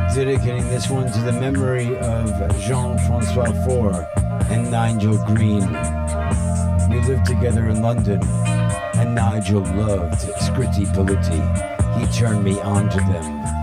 Dedicating this one to the memory of Jean-Francois Faure and Nigel Green. We lived together in London, and Nigel loved Scritti Politti. He turned me on to them.